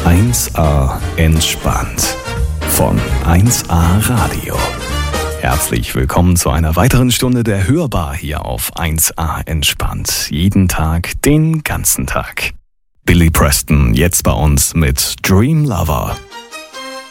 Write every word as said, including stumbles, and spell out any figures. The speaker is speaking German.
eins a entspannt von eins a Radio. Herzlich willkommen zu einer weiteren Stunde der Hörbar hier auf eins a entspannt. Jeden Tag, den ganzen Tag. Billy Preston jetzt bei uns mit Dream Lover.